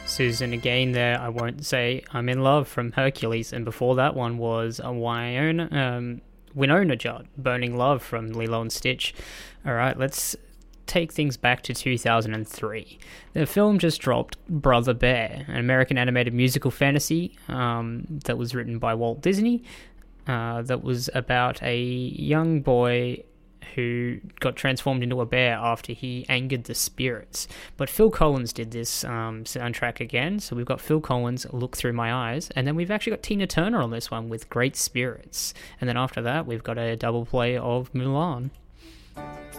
Susan again there, I Won't Say I'm in Love from Hercules, and before that one was a Winona Judd, Burning Love from Lilo and Stitch. Alright, let's take things back to 2003. The film just dropped Brother Bear, an American animated musical fantasy that was written by Walt Disney, that was about a young boy who got transformed into a bear after he angered the spirits. But Phil Collins did this soundtrack again, so we've got Phil Collins' Look Through My Eyes, and then we've actually got Tina Turner on this one with Great Spirits. And then after that, we've got a double play of Mulan.